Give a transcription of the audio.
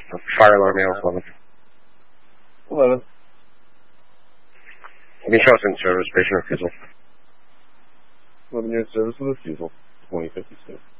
Fire alarm ALS 11. 11. You can show us in service, patient refusal. 11 years service with refusal, 2056.